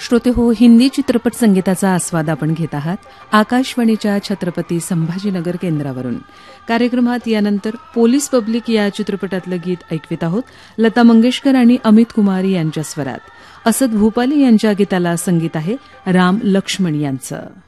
श्रोते हो, हिंदी चित्रपट संगीताचा आस्वाद आपण घेत आहात आकाशवाणीच्या छत्रपती संभाजीनगर केंद्रावरून. कार्यक्रमात यानंतर पोलीस पब्लिक या चित्रपटातलं गीत ऐकवित आहोत. लता मंगेशकर आणि अमित कुमार यांच्या स्वरात. असद भूपाली यांच्या गीताला संगीत आहे राम लक्ष्मण यांचं.